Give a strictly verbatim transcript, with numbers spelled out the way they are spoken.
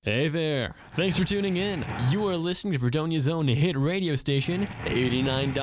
Hey there. Thanks for tuning in. You are listening to Fredonia's own hit radio station, eighty-nine point